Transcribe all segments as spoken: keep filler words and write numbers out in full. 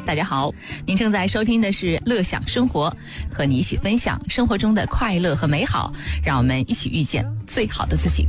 大家好，您正在收听的是乐享生活，和你一起分享生活中的快乐和美好，让我们一起遇见最好的自己。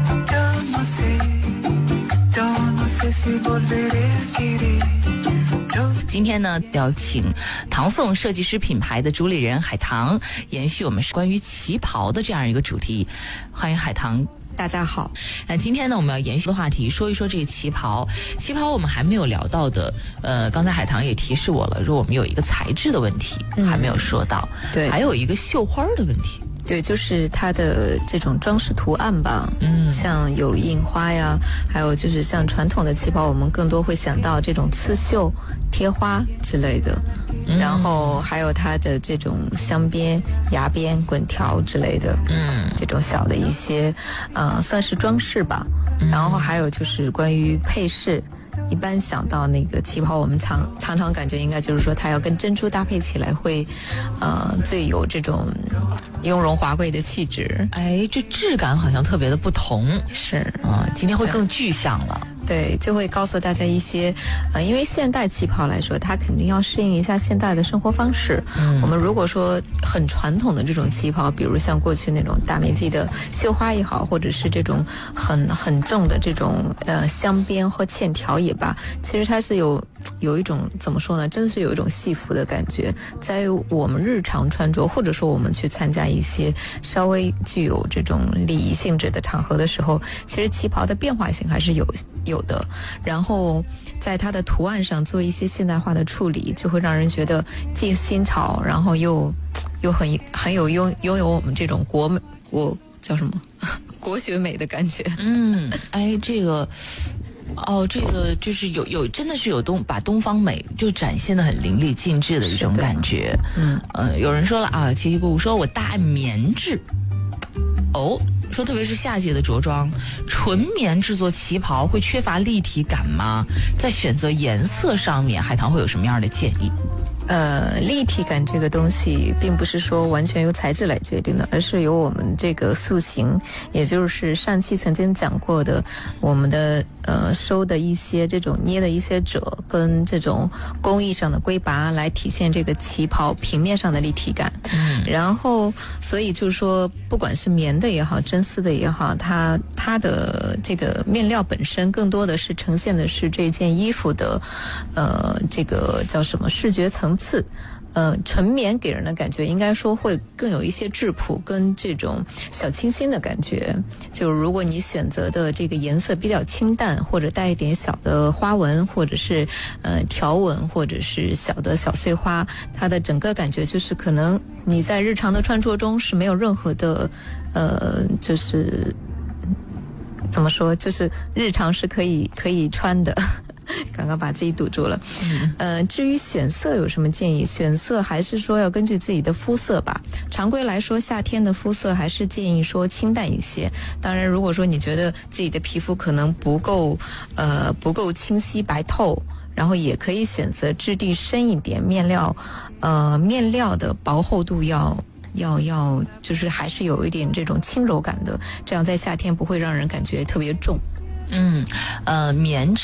今天呢，要请唐宋设计师品牌的主理人海棠，延续我们是关于旗袍的这样一个主题。欢迎海棠。 大家好， 那今天呢，我们要延续的话题，说一说这个旗袍。旗袍我们还没有聊到的，呃，刚才海棠也提示我了，说我们有一个材质的问题、嗯、还没有说到， 对， 还有一个绣花的问题。 对，就是它的这种装饰图案吧，嗯，像有印花呀，还有就是像传统的旗袍，我们更多会想到这种刺绣、贴花之类的，嗯、然后还有它的这种镶边、牙边、滚条之类的，嗯，这种小的一些，呃，算是装饰吧。嗯、然后还有就是关于配饰。一般想到那个旗袍，我们常常常感觉应该就是说它要跟珍珠搭配起来会，呃，最有这种雍容华贵的气质。 哎，这质感好像特别的不同， 是啊、呃，今天会更具象了。 对，就会告诉大家一些，呃，因为现代旗袍来说，它肯定要适应一下现代的生活方式。嗯，我们如果说很传统的这种旗袍，比如像过去那种大面积的绣花也好，或者是这种很很重的这种呃镶边和线条也罢，其实它是有有一种怎么说呢？真的是有一种戏服的感觉。在我们日常穿着，或者说我们去参加一些稍微具有这种礼仪性质的场合的时候，其实旗袍的变化性还是有有的。然后在它的图案上做一些现代化的处理，就会让人觉得既新潮，然后又又很很有拥拥有我们这种国美国叫什么国学美的感觉。 嗯，哎，这个。哦，这个就是有有真的是有东把东方美就展现得很淋漓尽致的一种感觉。嗯，呃，有人说了啊，奇奇姑姑说我大爱棉质。哦，说特别是夏季的着装，纯棉制作旗袍会缺乏立体感吗？在选择颜色上面，海棠会有什么样的建议？ 呃，立体感这个东西并不是说完全由材质来决定的，而是由我们这个塑形，也就是上期曾经讲过的，我们的呃收的一些这种捏的一些褶跟这种工艺上的龟拔来体现这个旗袍平面上的立体感。嗯，然后所以就是说，不管是棉的也好，真丝的也好，它它的这个面料本身更多的是呈现的是这件衣服的呃这个叫什么视觉层次。次，呃，纯棉给人的感觉应该说会更有一些质朴跟这种小清新的感觉。就如果你选择的这个颜色比较清淡，或者带一点小的花纹，或者是呃条纹，或者是小的小碎花，它的整个感觉就是可能你在日常的穿着中是没有任何的呃，就是怎么说，就是日常是可以可以穿的。刚刚把自己堵住了。呃，至于选色有什么建议？选色还是说要根据自己的肤色吧。常规来说，夏天的肤色还是建议说清淡一些。当然，如果说你觉得自己的皮肤可能不够，呃，不够清晰白透，然后也可以选择质地深一点，面料，呃，面料的薄厚度要。要要就是还是有一点这种轻柔感的，这样在夏天不会让人感觉特别重。 嗯，呃，棉质